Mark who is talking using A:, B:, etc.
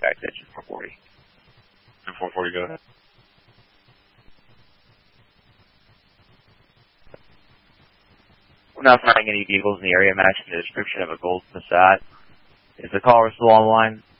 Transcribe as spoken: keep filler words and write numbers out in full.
A: back to engine four forty.
B: And four forty, go ahead.
A: We're not finding any vehicles in the area matching the description of a gold Passat. Is the caller still on the line?